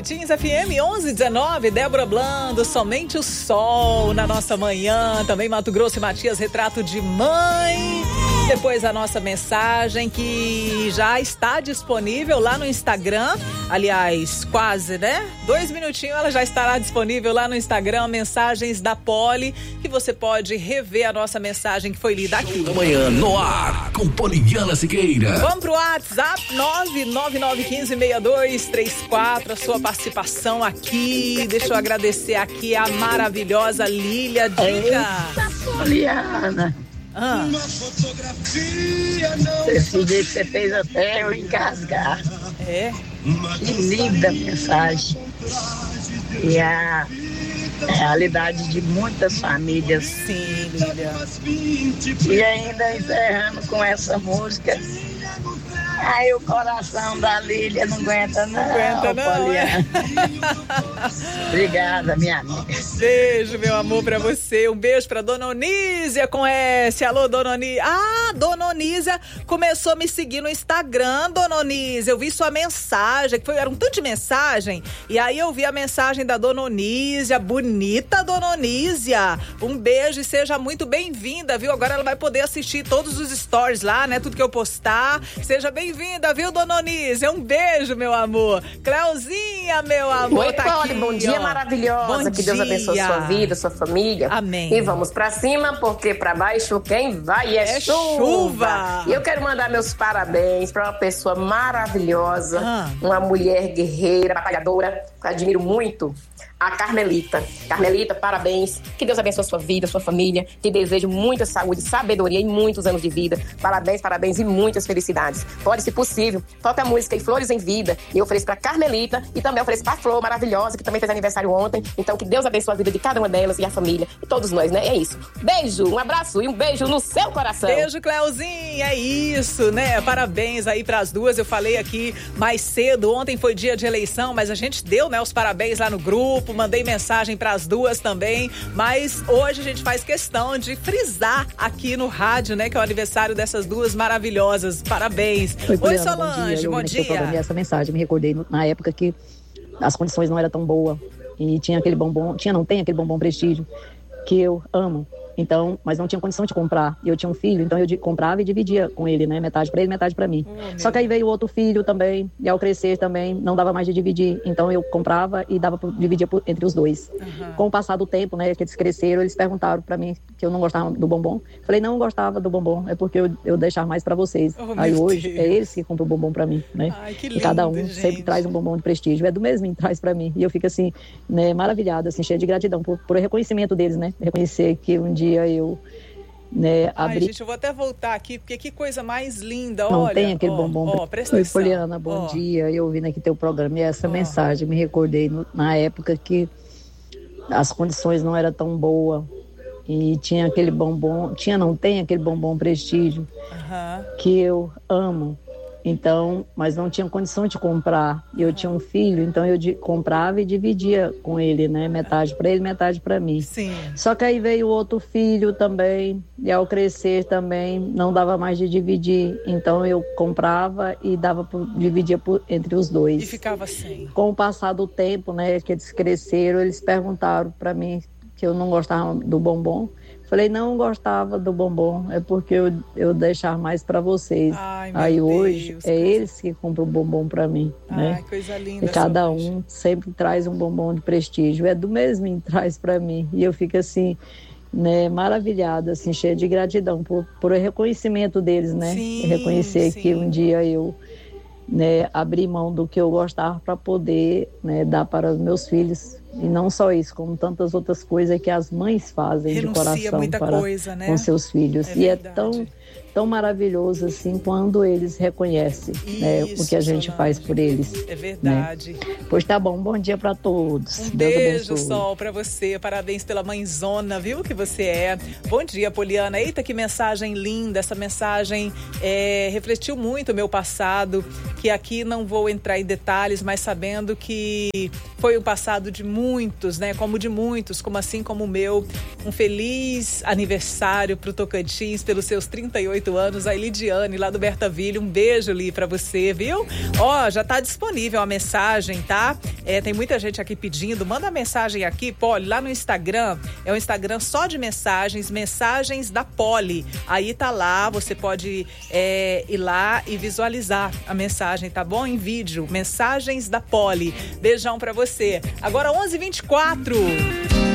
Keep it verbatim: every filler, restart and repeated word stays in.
Martins F M onze dezenove, Débora Blando, Somente o Sol na nossa manhã. Também Mato Grosso e Matias, Retrato de Mãe. Depois a nossa mensagem que já está disponível lá no Instagram. Aliás, quase, né? Dois minutinhos ela já estará disponível lá no Instagram. Mensagens da Poli, que você pode rever a nossa mensagem que foi lida aqui. Da manhã no ar com Poliana Siqueira. Vamos pro WhatsApp nove nove nove um cinco seis dois três quatro. A sua participação aqui. Deixa eu agradecer aqui a maravilhosa Lília. Diga. Poliana. Ah. Esse dia que você fez até eu engasgar. É? Que linda mensagem. E a realidade de muitas famílias. Sim, Lília. E ainda encerrando com essa música. Ai, o coração da Lília não aguenta não, não aguenta não, Poliana. É? Obrigada, minha amiga. Beijo, meu amor, pra você. Um beijo pra Dona Onísia com S. Alô, Dona Onísia. Ah, Dona Onísia começou a me seguir no Instagram, Dona Onísia. Eu vi sua mensagem, que foi, era um tanto de mensagem. E aí eu vi a mensagem da Dona Onísia. Bonita, Dona Onísia. Um beijo e seja muito bem-vinda, viu? Agora ela vai poder assistir todos os stories lá, né? Tudo que eu postar. Seja bem-vinda, viu, Dona Onísia? Um beijo, meu amor. Cleuzinha, meu amor. Oi, tá Poli, aqui, bom dia, ó. maravilhosa. Bom que dia. Deus abençoe a sua vida, sua família. Amém. E vamos pra cima, porque pra baixo quem vai é, É chuva. chuva. E eu quero mandar meus parabéns pra uma pessoa maravilhosa, Ah. uma mulher guerreira, batalhadora, que eu admiro muito. A Carmelita. Carmelita, parabéns. Que Deus abençoe a sua vida, a sua família. Te desejo muita saúde, sabedoria e muitos anos de vida. Parabéns, parabéns e muitas felicidades. Pode, se possível, toca a música e Flores em Vida. E eu ofereço pra Carmelita e também ofereço pra Flor, maravilhosa, que também fez aniversário ontem. Então, que Deus abençoe a vida de cada uma delas e a família. E todos nós, né? É isso. Beijo, um abraço e um beijo no seu coração. Beijo, Cleuzinha. É isso, né? Parabéns aí pras duas. Eu falei aqui mais cedo. Ontem foi dia de eleição, mas a gente deu, né, os parabéns lá no grupo. Mandei mensagem para as duas também, mas hoje a gente faz questão de frisar aqui no rádio, né, que é o aniversário dessas duas maravilhosas. Parabéns. Oi, Oi, Poliana, Solange, bom bom dia. dia. Eu dia. Essa mensagem, me recordei na época que as condições não eram tão boas e tinha aquele bombom, tinha não tem aquele bombom Prestígio que eu amo. Então, mas não tinha condição de comprar. E eu tinha um filho, então eu de, comprava e dividia com ele, né? Metade pra ele, metade pra mim. Oh, Só que aí veio outro filho também, e ao crescer também, não dava mais de dividir. Então eu comprava e dava pra dividir por, entre os dois. Uhum. Com o passar do tempo, né, que eles cresceram, eles perguntaram pra mim que eu não gostava do bombom. Falei, não gostava do bombom, é porque eu, eu deixava mais pra vocês. Oh, aí hoje Deus. É eles que compram o bombom pra mim, né? Ai, que lindo, e cada um gente. Sempre traz um bombom de Prestígio. É do mesmo que traz pra mim. E eu fico assim, né, maravilhada, assim, cheia de gratidão por, por reconhecimento deles, né? Reconhecer que um dia eu Né, Ai, abri... gente, eu vou até voltar aqui, porque que coisa mais linda, não olha. tem aquele ó, bombom. Ó, presta Oi, atenção. Poliana, bom ó. dia. Eu ouvindo aqui teu programa e essa ó. mensagem, me recordei no, na época que as condições não eram tão boas e tinha aquele bombom, tinha não tem aquele bombom Prestígio Uhum. que eu amo. Então, mas não tinha condição de comprar. Eu tinha um filho, então eu de, comprava e dividia com ele, né? Metade para ele, metade para mim. Sim. Só que aí veio outro filho também, e ao crescer também não dava mais de dividir. Então eu comprava e dava por, dividia por, entre os dois. E ficava sem. Com o passar do tempo, né, que eles cresceram, eles perguntaram para mim que eu não gostava do bombom. Falei, não gostava do bombom, é porque eu, eu deixava mais para vocês. Ai, meu Aí Deus, hoje é coisa... eles que compram o bombom para mim, Ai, né? coisa linda. E cada Solange. um sempre traz um bombom de Prestígio. É do mesmo que traz para mim. E eu fico assim, né, maravilhada, assim, cheia de gratidão por, por o reconhecimento deles, né? Sim, reconhecer sim. que um dia eu, né, abri mão do que eu gostava para poder, né, dar para os meus filhos. E não só isso, como tantas outras coisas que as mães fazem Renuncia de coração muita para coisa, né? com seus filhos. É e é verdade. tão, tão maravilhoso assim quando eles reconhecem, né, o que a gente Solange. faz por eles. É verdade. Né? Pois tá bom, bom dia para todos. Um Deus beijo, abençoe. Sol, pra você. Parabéns pela mãezona, viu, que você é. Bom dia, Poliana. Eita, que mensagem linda. Essa mensagem é, refletiu muito o meu passado, que aqui não vou entrar em detalhes, mas sabendo que foi um passado de muitos, né? Como de muitos, como assim como o meu. Um feliz aniversário pro Tocantins pelos seus trinta e oito anos. A Lidiane, lá do Bertaville. Um beijo, Li, pra você, viu? Ó, já tá disponível a mensagem, tá? É, tem muita gente aqui pedindo. Manda a mensagem aqui, Poli, lá no Instagram. É um Instagram só de mensagens, mensagens da Poli. Aí tá lá, você pode é, ir lá e visualizar a mensagem, tá bom? Em vídeo, mensagens da Poli. Beijão pra você. Agora onze e vinte e quatro.